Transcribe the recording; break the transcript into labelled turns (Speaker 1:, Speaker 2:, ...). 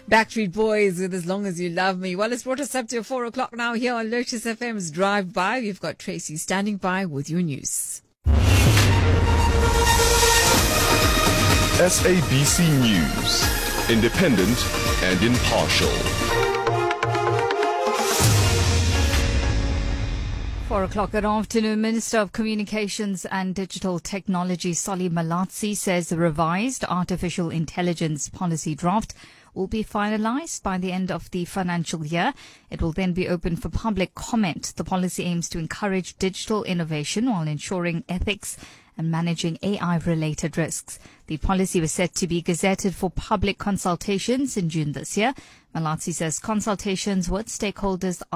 Speaker 1: Backstreet Boys with As Long As You Love Me. Well, it's brought us up to 4 o'clock now here on Lotus FM's Drive By. We've got Tracy standing by with your news.
Speaker 2: SABC News, independent and impartial.
Speaker 3: 4 o'clock good afternoon. Minister of Communications and Digital Technology Solly Malatsi says the revised artificial intelligence policy draft will be finalized by the end of the financial year. It will then be open for public comment. The policy aims to encourage digital innovation while ensuring ethics and managing AI-related risks. The policy was set to be gazetted for public consultations in June this year. Malatsi says consultations with stakeholders